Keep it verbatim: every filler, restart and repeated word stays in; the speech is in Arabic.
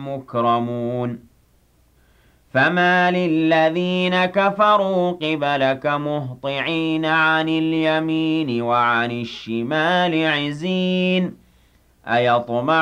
مُكْرَمُونَ فَمَالِ الَّذِينَ كَفَرُوا قِبَلَكَ مُهْطِعِينَ عَنِ الْيَمِينِ وَعَنِ الشِّمَالِ عِزِينَ أَيَطْمَعُ